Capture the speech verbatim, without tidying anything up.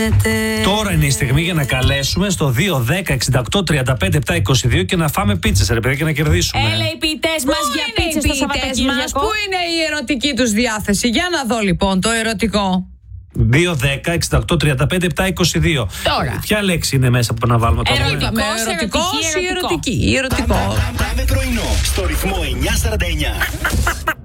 γίνεται. Τώρα είναι η στιγμή για να καλέσουμε στο δύο δέκα εξήντα οκτώ τριάντα πέντε επτά είκοσι δύο και να φάμε πίτσες, ρε παιδί, και να κερδίσουμε. Έλα οι ποιητές μας για πίτσες το Σαββατοκύριακο. Πού είναι η ερωτική τους διάθεση? Για να δω λοιπόν το ερωτικό. δύο δέκα εξήντα οκτώ τριάντα πέντε επτά είκοσι δύο. Τώρα. Ποια λέξη είναι μέσα που να βάλουμε τώρα? Ερωτικός, ερωτικός ή ερωτική? Ερωτικό. Πάμε πρωινό στο ρυθμό εννιά σαράντα εννιά.